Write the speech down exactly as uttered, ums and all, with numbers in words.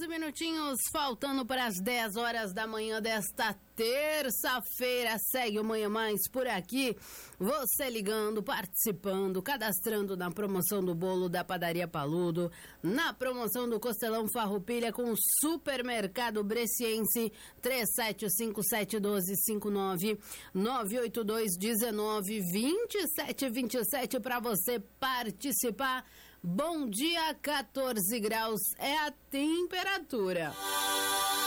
minutinhos faltando para as dez horas da manhã desta terça-feira. Segue o Manhã Mais por aqui. Você ligando, participando, cadastrando na promoção do bolo da Padaria Paludo, na promoção do Costelão Farroupilha com o Supermercado Bresciense. Três sete cinco sete um dois cinco nove nove oito dois um nove dois sete dois sete para você participar. Bom dia, quatorze graus é a temperatura.